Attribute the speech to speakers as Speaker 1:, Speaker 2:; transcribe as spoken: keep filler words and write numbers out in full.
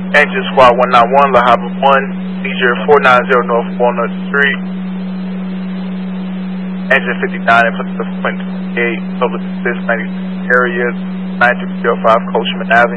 Speaker 1: Engine Squad one ninety-one, La Habra one, Leisure four ninety North Walnut Street. Engine fifty-nine and Pacific Point twenty-eight, Public Assist ninety-six area, nine three zero five Coachman Avenue.